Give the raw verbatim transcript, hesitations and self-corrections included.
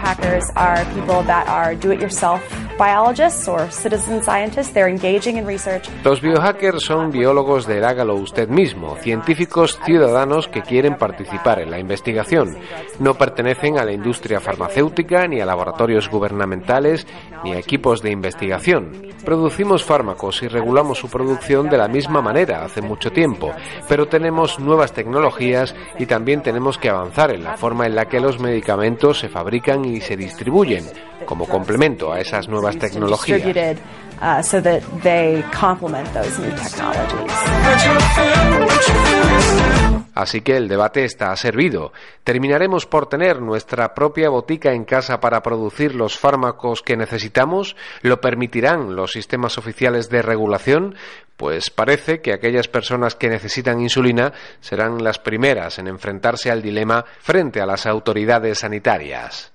biohackers are people that are do-it-yourself biologists or citizen scientists. They're engaging in research. Los biohackers son biólogos del hágalo usted mismo, científicos ciudadanos que quieren participar en la investigación. No pertenecen a la industria farmacéutica, ni a laboratorios gubernamentales, ni a equipos de investigación. Producimos fármacos y regulamos su producción de la misma manera hace mucho tiempo, pero tenemos nuevas tecnologías y también tenemos que avanzar en la forma en la que los medicamentos se fabrican y se distribuyen, como complemento a esas nuevas tecnologías. Uh, so that they complement those new technologies. Así que el debate está servido. ¿Terminaremos por tener nuestra propia botica en casa para producir los fármacos que necesitamos? ¿Lo permitirán los sistemas oficiales de regulación? Pues parece que aquellas personas que necesitan insulina serán las primeras en enfrentarse al dilema frente a las autoridades sanitarias.